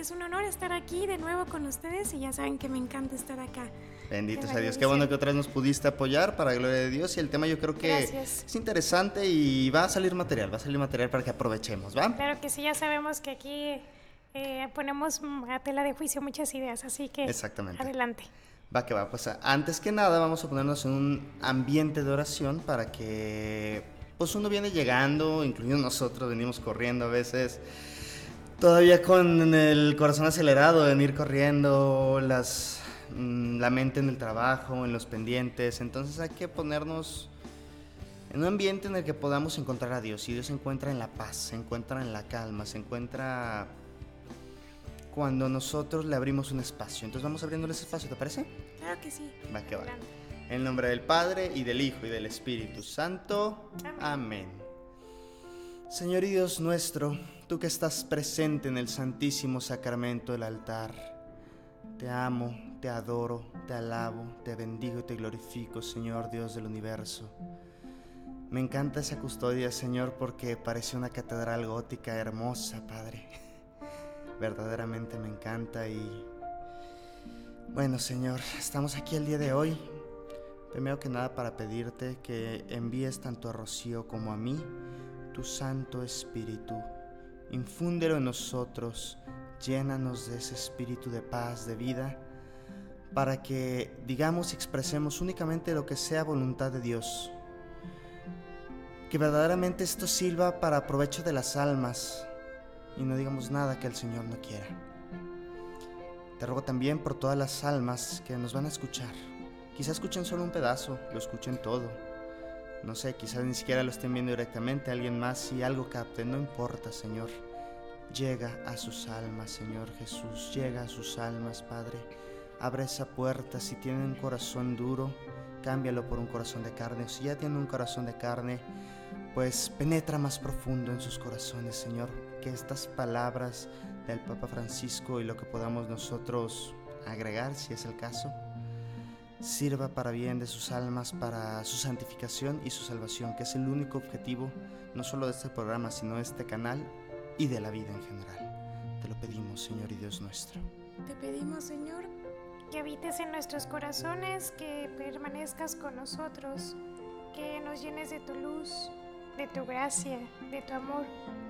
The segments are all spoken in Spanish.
es un honor estar aquí de nuevo con ustedes y ya saben que me encanta estar acá. Bendito sea Dios, qué bueno que otra vez nos pudiste apoyar para la gloria de Dios, y el tema yo creo que es interesante y va a salir material para que aprovechemos, ¿va? Claro que sí, ya sabemos que aquí ponemos a tela de juicio muchas ideas, así que exactamente. Adelante. Va que va, pues antes que nada vamos a ponernos en un ambiente de oración para que pues uno viene llegando, incluido nosotros venimos corriendo a veces, todavía con el corazón acelerado, venir corriendo, la mente en el trabajo, en los pendientes. Entonces hay que ponernos en un ambiente en el que podamos encontrar a Dios, y Dios se encuentra en la paz, se encuentra en la calma, se encuentra cuando nosotros le abrimos un espacio. Entonces vamos abriéndole ese espacio, ¿te parece? Claro que sí. Va que va. En el nombre del Padre, y del Hijo, y del Espíritu Santo. Amén. Señor y Dios nuestro, tú que estás presente en el santísimo sacramento del altar, te amo, te adoro, te alabo, te bendigo y te glorifico, Señor Dios del universo. Me encanta esa custodia, Señor, porque parece una catedral gótica hermosa, Padre. Verdaderamente me encanta. Y bueno, Señor, estamos aquí el día de hoy, primero que nada para pedirte que envíes tanto a Rocío como a mí tu Santo Espíritu. Infúndelo en nosotros, llénanos de ese espíritu de paz, de vida, para que digamos y expresemos únicamente lo que sea voluntad de Dios. Que verdaderamente esto sirva para provecho de las almas y no digamos nada que el Señor no quiera. Te ruego también por todas las almas que nos van a escuchar. Quizá escuchen solo un pedazo, lo escuchen todo. No sé, quizás ni siquiera lo estén viendo directamente, alguien más si algo capte, no importa, Señor. Llega a sus almas, Señor Jesús, llega a sus almas, Padre. Abre esa puerta. Si tienen un corazón duro, cámbialo por un corazón de carne. O si ya tienen un corazón de carne, pues penetra más profundo en sus corazones, Señor. Que estas palabras del Papa Francisco y lo que podamos nosotros agregar, si es el caso, sirva para bien de sus almas, para su santificación y su salvación, que es el único objetivo no solo de este programa, sino de este canal y de la vida en general. Te lo pedimos, Señor y Dios nuestro. Te pedimos, Señor, que habites en nuestros corazones, que permanezcas con nosotros, que nos llenes de tu luz, de tu gracia, de tu amor.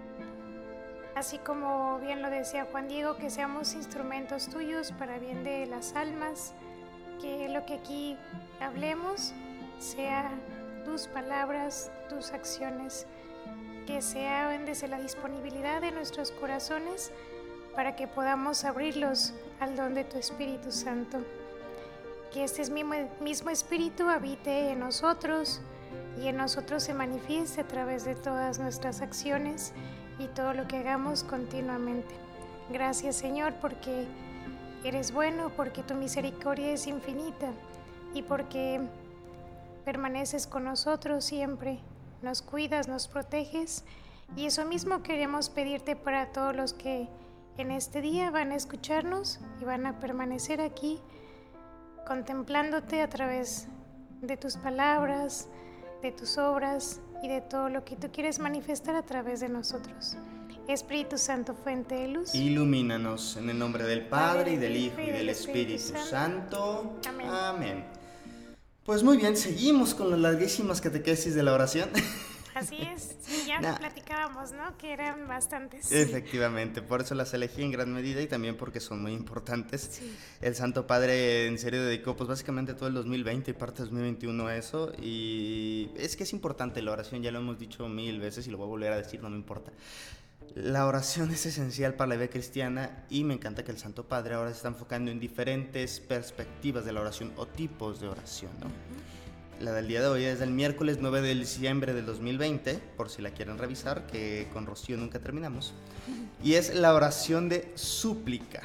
Así como bien lo decía Juan Diego, que seamos instrumentos tuyos para bien de las almas, que lo que aquí hablemos sea tus palabras, tus acciones, que sean desde la disponibilidad de nuestros corazones para que podamos abrirlos al don de tu Espíritu Santo. Que este mismo Espíritu habite en nosotros y en nosotros se manifieste a través de todas nuestras acciones y todo lo que hagamos continuamente. Gracias, Señor, porque eres bueno, porque tu misericordia es infinita y porque permaneces con nosotros siempre, nos cuidas, nos proteges, y eso mismo queremos pedirte para todos los que en este día van a escucharnos y van a permanecer aquí contemplándote a través de tus palabras, de tus obras y de todo lo que tú quieres manifestar a través de nosotros. Espíritu Santo, fuente de luz, ilumínanos en el nombre del Padre y del Hijo y del Espíritu Santo. Amén. Amén. Pues muy bien, seguimos con las larguísimas catequesis de la oración. Así es, sí, ya platicábamos, ¿no? Que eran bastantes. Efectivamente, por eso las elegí en gran medida y también porque son muy importantes. Sí. El Santo Padre en serio dedicó pues básicamente todo el 2020 y parte de 2021 a eso, y es que es importante la oración, ya lo hemos dicho 1000 veces y lo voy a volver a decir, no me importa. La oración es esencial para la vida cristiana y me encanta que el Santo Padre ahora se está enfocando en diferentes perspectivas de la oración o tipos de oración, ¿no? La del día de hoy es del miércoles 9 de diciembre del 2020, por si la quieren revisar, que con Rocío nunca terminamos. Y es la oración de súplica.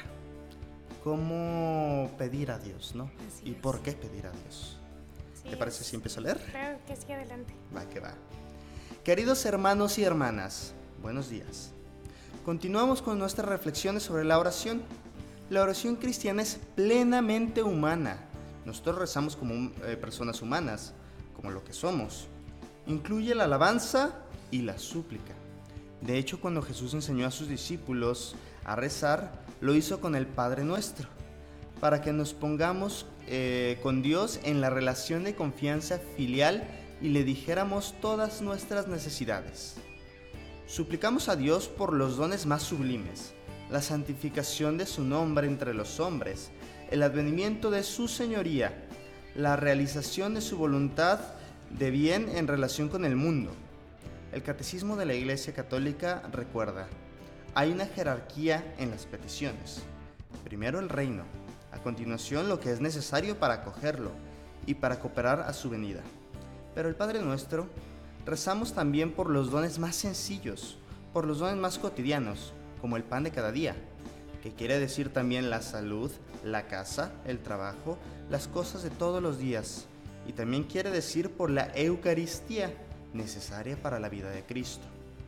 ¿Cómo pedir a Dios, no? ¿Y por qué pedir a Dios? ¿Te parece si empiezo a leer? Claro que sí, adelante. Va que va. Queridos hermanos y hermanas, buenos días. Continuamos con nuestras reflexiones sobre la oración. La oración cristiana es plenamente humana. Nosotros rezamos como personas humanas, como lo que somos. Incluye la alabanza y la súplica. De hecho, cuando Jesús enseñó a sus discípulos a rezar, lo hizo con el Padre Nuestro, para que nos pongamos con Dios en la relación de confianza filial y le dijéramos todas nuestras necesidades. Suplicamos a Dios por los dones más sublimes, la santificación de su nombre entre los hombres, el advenimiento de su señoría, la realización de su voluntad de bien en relación con el mundo. El Catecismo de la Iglesia Católica recuerda: hay una jerarquía en las peticiones. Primero el reino, a continuación lo que es necesario para acogerlo y para cooperar a su venida. Pero el Padre Nuestro, rezamos también por los dones más sencillos, por los dones más cotidianos, como el pan de cada día, que quiere decir también la salud, la casa, el trabajo, las cosas de todos los días, y también quiere decir por la Eucaristía, necesaria para la vida de Cristo.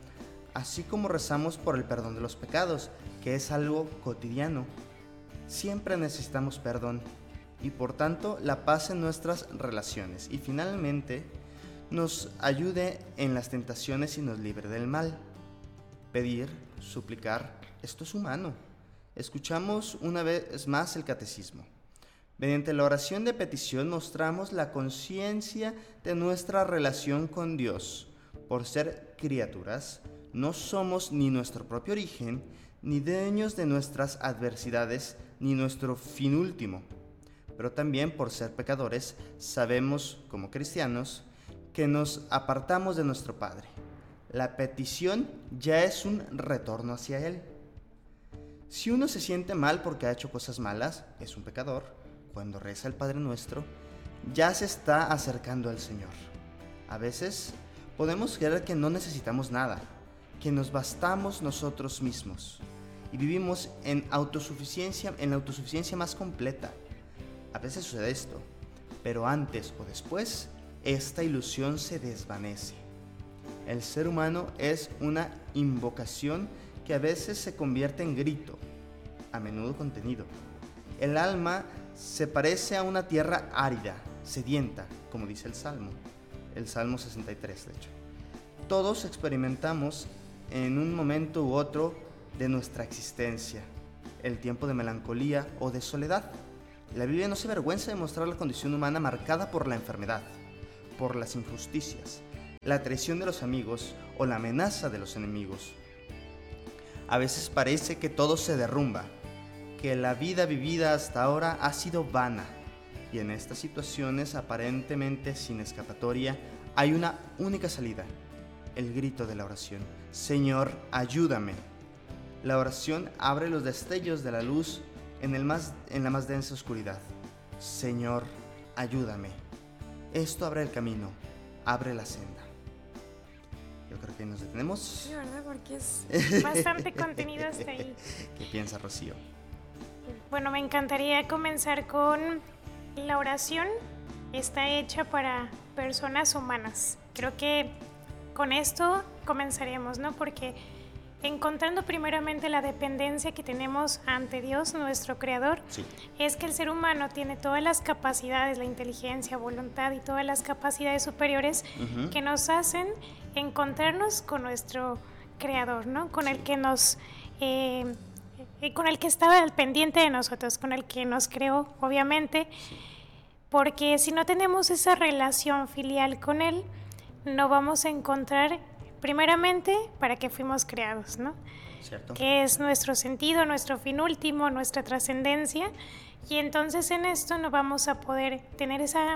Así como rezamos por el perdón de los pecados, que es algo cotidiano. Siempre necesitamos perdón y por tanto la paz en nuestras relaciones, y finalmente nos ayude en las tentaciones y nos libre del mal. Pedir, suplicar, esto es humano. Escuchamos una vez más el Catecismo. Mediante la oración de petición mostramos la conciencia de nuestra relación con Dios. Por ser criaturas, no somos ni nuestro propio origen, ni dueños de nuestras adversidades, ni nuestro fin último. Pero también por ser pecadores, sabemos, como cristianos, que nos apartamos de nuestro Padre. La petición ya es un retorno hacia Él. Si uno se siente mal porque ha hecho cosas malas, es un pecador. Cuando reza el Padre Nuestro, ya se está acercando al Señor. A veces podemos creer que no necesitamos nada, que nos bastamos nosotros mismos y vivimos en la autosuficiencia más completa. A veces sucede esto, pero antes o después, esta ilusión se desvanece. El ser humano es una invocación que a veces se convierte en grito, a menudo contenido. El alma se parece a una tierra árida, sedienta, como dice el Salmo 63, de hecho. Todos experimentamos en un momento u otro de nuestra existencia el tiempo de melancolía o de soledad. La Biblia no se avergüenza de mostrar la condición humana marcada por la enfermedad, por las injusticias, la traición de los amigos o la amenaza de los enemigos. A veces parece que todo se derrumba, que la vida vivida hasta ahora ha sido vana, y en estas situaciones aparentemente sin escapatoria hay una única salida: el grito de la oración: Señor, ayúdame. La oración abre los destellos de la luz en la más densa oscuridad. Señor, ayúdame. Esto abre el camino, abre la senda. Yo creo que ahí nos detenemos. Sí, ¿verdad? Porque es bastante contenido hasta ahí. ¿Qué piensa Rocío? Bueno, me encantaría comenzar con la oración. Está hecha para personas humanas. Creo que con esto comenzaremos, ¿no? Porque encontrando primeramente la dependencia que tenemos ante Dios, nuestro Creador, sí, es que el ser humano tiene todas las capacidades, la inteligencia, voluntad y todas las capacidades superiores que nos hacen encontrarnos con nuestro Creador, ¿no? Con el que con el que estaba al pendiente de nosotros, con el que nos creó, obviamente, porque si no tenemos esa relación filial con Él, no vamos a encontrar primeramente para qué fuimos creados, ¿no? ¿Cierto? Que es nuestro sentido, nuestro fin último, nuestra trascendencia, y entonces en esto no vamos a poder tener esa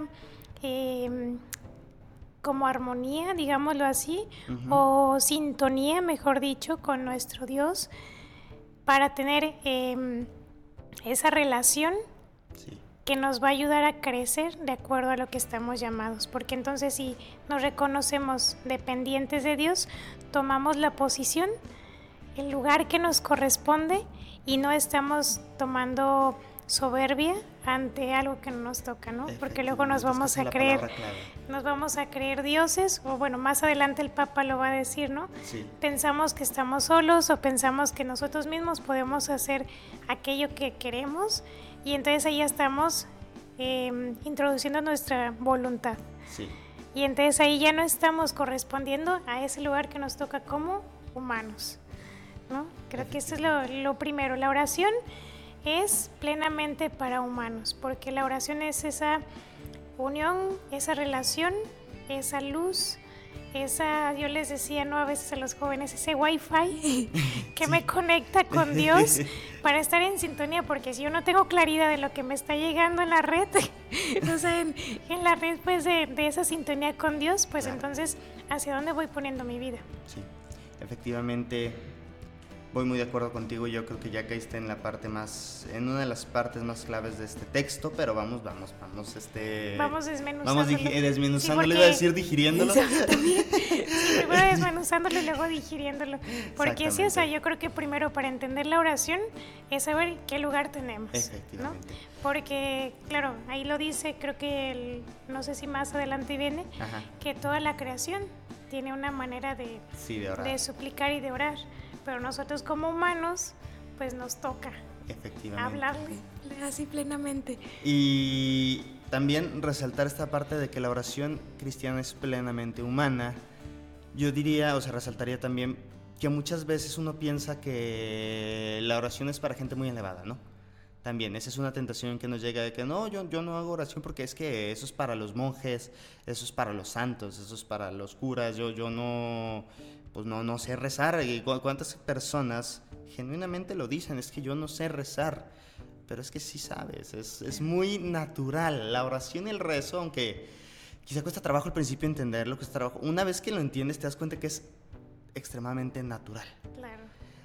como armonía, digámoslo así, o sintonía, mejor dicho, con nuestro Dios, para tener esa relación que nos va a ayudar a crecer de acuerdo a lo que estamos llamados, porque entonces si nos reconocemos dependientes de Dios, tomamos la posición, el lugar que nos corresponde y no estamos tomando soberbia ante algo que no nos toca, ¿no? Porque luego nos vamos a creer dioses, o bueno, más adelante el Papa lo va a decir, ¿no? Sí. Pensamos que estamos solos o pensamos que nosotros mismos podemos hacer aquello que queremos y entonces ahí estamos introduciendo nuestra voluntad. Sí. Y entonces ahí ya no estamos correspondiendo a ese lugar que nos toca como humanos, ¿no? Creo que esto es lo primero. La oración es plenamente para humanos, porque la oración es esa unión, esa relación, esa luz, yo les decía, ¿no? A veces a los jóvenes, ese wifi que me conecta con Dios para estar en sintonía, porque si yo no tengo claridad de lo que me está llegando en la red, o sea, en la red pues de esa sintonía con Dios, pues claro. Entonces, ¿hacia dónde voy poniendo mi vida? Sí, efectivamente, voy muy de acuerdo contigo. Yo creo que ya caíste en una de las partes más claves de este texto, pero vamos desmenuzándolo, sí, porque... iba a decir digiriéndolo. Sí, primero desmenuzándolo y luego digiriéndolo, porque sí, o sea, yo creo que primero para entender la oración es saber qué lugar tenemos, efectivamente, ¿no? Porque, claro, ahí lo dice, creo que no sé si más adelante viene, ajá, que toda la creación tiene una manera de suplicar y de orar, pero nosotros como humanos, pues nos toca hablarle así plenamente. Y también resaltar esta parte de que la oración cristiana es plenamente humana. Yo diría, resaltaría también que muchas veces uno piensa que la oración es para gente muy elevada, ¿no? También, esa es una tentación que nos llega de que no, yo no hago oración porque es que eso es para los monjes, eso es para los santos, eso es para los curas, yo no sé rezar. Y ¿cuántas personas genuinamente lo dicen? Es que yo no sé rezar, pero es que sí sabes, es muy natural. La oración y el rezo, aunque quizá cuesta trabajo al principio entenderlo, una vez que lo entiendes te das cuenta que es extremadamente natural. Claro.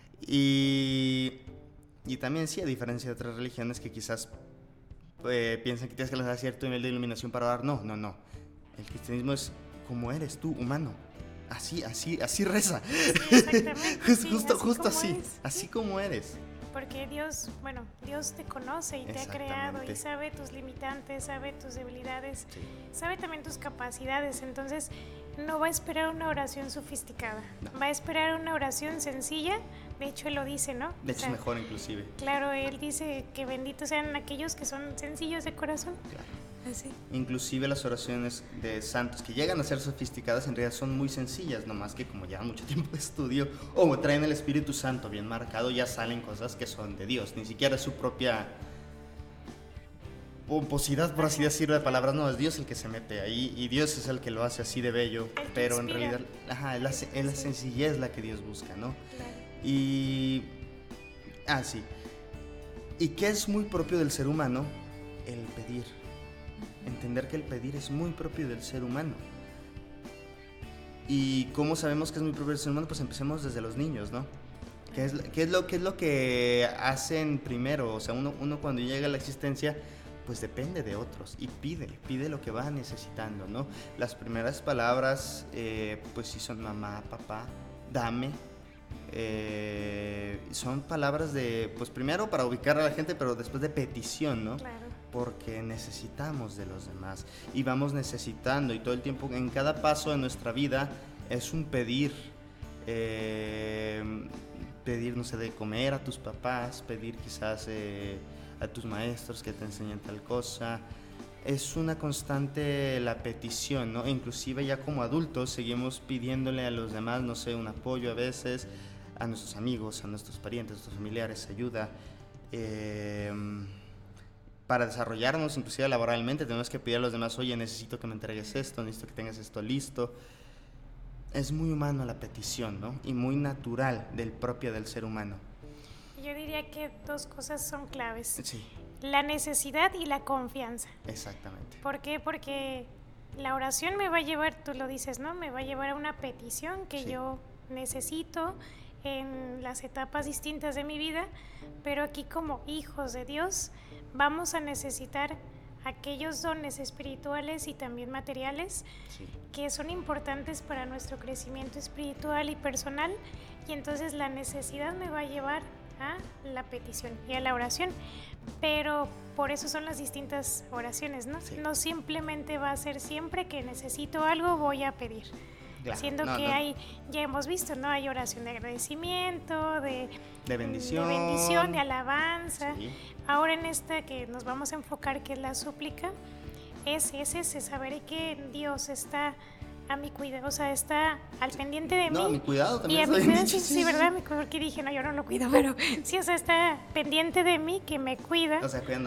Y también sí, a diferencia de otras religiones que quizás piensan que tienes que alcanzar cierto nivel de iluminación para orar, no. El cristianismo es como eres tú, humano. Así reza. Sí, exactamente. Justo así como eres. Porque Dios te conoce y te ha creado y sabe tus limitantes, sabe tus debilidades, sí, sabe también tus capacidades. Entonces no va a esperar una oración sofisticada, no, va a esperar una oración sencilla. De hecho, él lo dice, ¿no? De hecho, mejor inclusive. Claro, él dice que benditos sean aquellos que son sencillos de corazón. Claro. Así. Inclusive las oraciones de santos que llegan a ser sofisticadas en realidad son muy sencillas, nomás que como llevan mucho tiempo de estudio o traen el Espíritu Santo bien marcado, ya salen cosas que son de Dios, ni siquiera es su propia pomposidad, por así decirlo, de palabras. No, es Dios el que se mete ahí y Dios es el que lo hace así de bello, pero en realidad es la sencillez la que Dios busca, ¿no? Claro. Y que es muy propio del ser humano el pedir. Entender que el pedir es muy propio del ser humano. ¿Y cómo sabemos que es muy propio del ser humano? Pues empecemos desde los niños, ¿no? ¿Qué es lo que hacen primero? O sea, uno cuando llega a la existencia, pues depende de otros y pide lo que va necesitando, ¿no? Las primeras palabras, pues sí son mamá, papá, dame. Son palabras de, pues primero para ubicar a la gente, pero después de petición, ¿no? Claro. Porque necesitamos de los demás y vamos necesitando, y todo el tiempo, en cada paso de nuestra vida es un pedir, no sé, de comer a tus papás, pedir quizás a tus maestros que te enseñen tal cosa. Es una constante la petición, ¿no? Inclusive ya como adultos seguimos pidiéndole a los demás, no sé, un apoyo a veces, a nuestros amigos, a nuestros parientes, a nuestros familiares, ayuda. Para desarrollarnos, inclusive laboralmente, tenemos que pedir a los demás, oye, necesito que me entregues esto, necesito que tengas esto listo. Es muy humano la petición, ¿no? Y muy natural del ser humano. Yo diría que dos cosas son claves. Sí. La necesidad y la confianza. Exactamente. ¿Por qué? Porque la oración me va a llevar, tú lo dices, ¿no? Me va a llevar a una petición que yo necesito en las etapas distintas de mi vida, pero aquí como hijos de Dios vamos a necesitar aquellos dones espirituales y también materiales que son importantes para nuestro crecimiento espiritual y personal, y entonces la necesidad me va a llevar a la petición y a la oración, pero por eso son las distintas oraciones, ¿no? Sí. No simplemente va a ser siempre que necesito algo voy a pedir. Claro, siendo que ya hemos visto, ¿no? Hay oración de agradecimiento, de bendición, de alabanza. Sí. Ahora en esta que nos vamos a enfocar, que es la súplica, es ese saber que Dios está a mi cuidado, o sea, está al pendiente de mí. No, a mi cuidado Y también. a mi cuidado, sí, ¿verdad? Porque dije, no, yo no lo cuido, pero sí, o sea, está pendiente de mí, que me cuida. O sea, cuidando